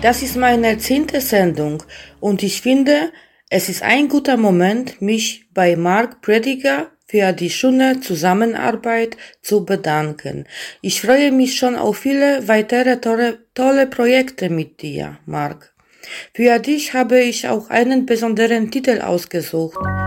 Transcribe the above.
Das ist meine 10. Sendung und ich finde, es ist ein guter Moment, mich bei Mark Prediger für die schöne Zusammenarbeit zu bedanken. Ich freue mich schon auf viele weitere tolle Projekte mit dir, Mark. Für dich habe ich auch einen besonderen Titel ausgesucht.